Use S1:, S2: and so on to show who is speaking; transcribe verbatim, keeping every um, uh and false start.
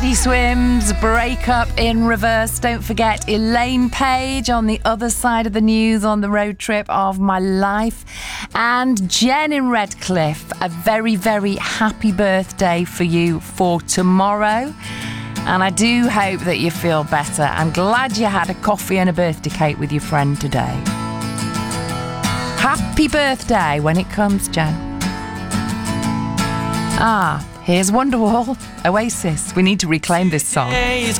S1: Teddy Swims, Break Up in Reverse. Don't forget Elaine Page on the other side of the news on the road trip of my life. And Jen in Redcliffe, a very, very happy birthday for you for tomorrow. And I do hope that you feel better. I'm glad you had a coffee and a birthday cake with your friend today. Happy birthday when it comes, Jen. Ah, here's Wonderwall, Oasis. We need to reclaim this song.